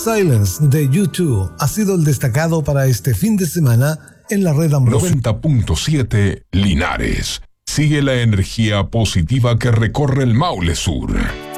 Silence de U2 ha sido el destacado para este fin de semana en la red Ambrosio. 90.7 Linares. Sigue la energía positiva que recorre el Maule Sur.